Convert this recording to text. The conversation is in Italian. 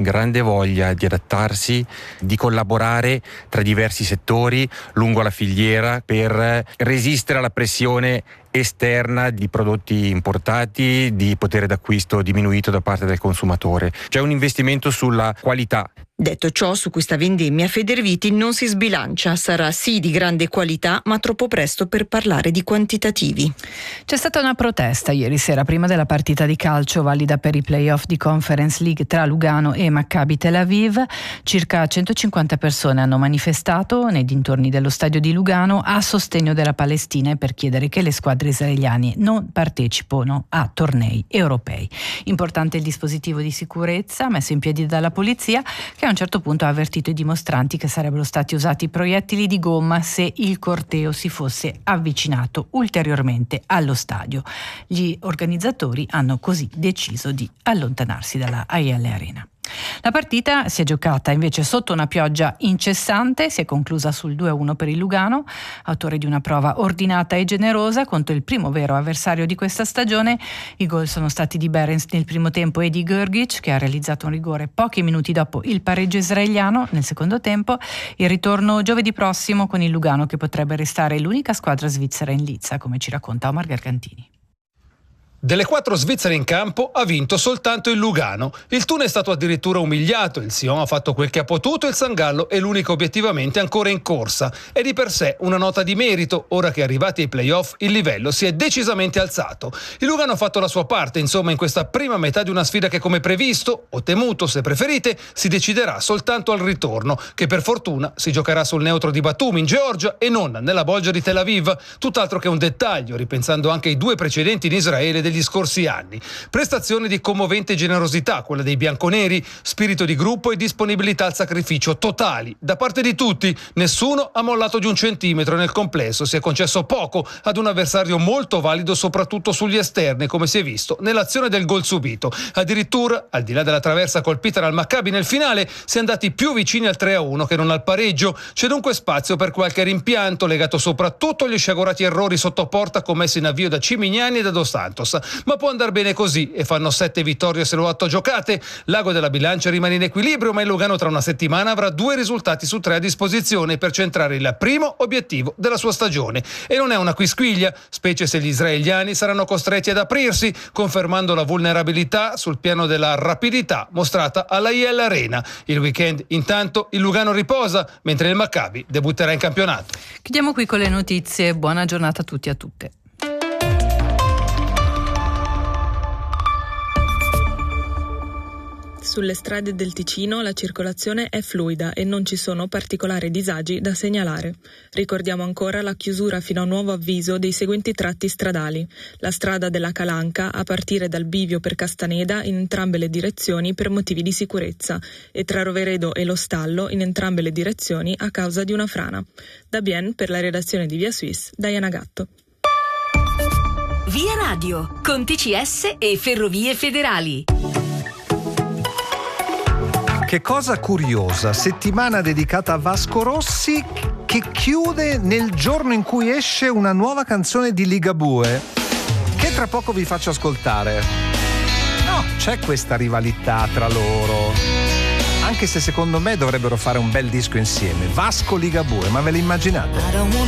grande voglia di adattarsi, di collaborare tra diversi settori lungo la filiera per resistere alla pressione esterna di prodotti importati, di potere d'acquisto diminuito da parte del consumatore. C'è un investimento sulla qualità. Detto ciò, su questa vendemmia Federviti non si sbilancia. Sarà sì di grande qualità, ma troppo presto per parlare di quantitativi. C'è stata una protesta ieri sera prima della partita di calcio valida per i playoff di Conference League tra Lugano e Maccabi Tel Aviv. Circa 150 persone hanno manifestato nei dintorni dello stadio di Lugano a sostegno della Palestina e per chiedere che le squadre israeliane non partecipino a tornei europei. Importante il dispositivo di sicurezza messo in piedi dalla polizia, che a un certo punto ha avvertito i dimostranti che sarebbero stati usati proiettili di gomma se il corteo si fosse avvicinato ulteriormente allo stadio. Gli organizzatori hanno così deciso di allontanarsi dalla AEL Arena. La partita si è giocata invece sotto una pioggia incessante, si è conclusa sul 2-1 per il Lugano, autore di una prova ordinata e generosa contro il primo vero avversario di questa stagione. I gol sono stati di Berens nel primo tempo e di Grgic, che ha realizzato un rigore pochi minuti dopo il pareggio israeliano nel secondo tempo. Il ritorno giovedì prossimo con il Lugano, che potrebbe restare l'unica squadra svizzera in lizza, come ci racconta Omar Gargantini. Delle 4 svizzere in campo ha vinto soltanto il Lugano. Il Thun è stato addirittura umiliato, il Sion ha fatto quel che ha potuto e il San Gallo è l'unico obiettivamente ancora in corsa. È di per sé una nota di merito, ora che arrivati ai playoff il livello si è decisamente alzato. Il Lugano ha fatto la sua parte, insomma, in questa prima metà di una sfida che, come previsto, o temuto se preferite, si deciderà soltanto al ritorno, che per fortuna si giocherà sul neutro di Batumi in Georgia e non nella bolgia di Tel Aviv. Tutt'altro che un dettaglio, ripensando anche ai 2 precedenti in Israele degli scorsi anni. Prestazione di commovente generosità, quella dei bianconeri, spirito di gruppo e disponibilità al sacrificio totali da parte di tutti. Nessuno ha mollato di un centimetro nel complesso, si è concesso poco ad un avversario molto valido soprattutto sugli esterni, come si è visto nell'azione del gol subito. Addirittura, al di là della traversa colpita dal Maccabi nel finale, si è andati più vicini al 3-1 che non al pareggio. C'è dunque spazio per qualche rimpianto legato soprattutto agli sciagurati errori sotto porta commessi in avvio da Cimignani e da Dos Santos. Ma può andare bene così e fanno 7 vittorie se lo 8 giocate. L'ago della bilancia rimane in equilibrio, ma il Lugano tra una settimana avrà 2 risultati su 3 a disposizione per centrare il primo obiettivo della sua stagione. E non è una quisquiglia, specie se gli israeliani saranno costretti ad aprirsi, confermando la vulnerabilità sul piano della rapidità mostrata alla AEL Arena. Il weekend intanto il Lugano riposa, mentre il Maccabi debutterà in campionato. Chiudiamo qui con le notizie. Buona giornata a tutti e a tutte. Sulle strade del Ticino la circolazione è fluida e non ci sono particolari disagi da segnalare. Ricordiamo ancora la chiusura fino a nuovo avviso dei seguenti tratti stradali: la strada della Calanca a partire dal bivio per Castaneda in entrambe le direzioni per motivi di sicurezza e tra Roveredo e Lo Stallo in entrambe le direzioni a causa di una frana. Da Bien, per la redazione di Via Suisse, Diana Gatto. Via Radio, con TCS e Ferrovie Federali. Che cosa curiosa, settimana dedicata a Vasco Rossi, che chiude nel giorno in cui esce una nuova canzone di Ligabue, che tra poco vi faccio ascoltare. No, c'è questa rivalità tra loro, anche se secondo me dovrebbero fare un bel disco insieme. Vasco Ligabue, ma ve le immaginate?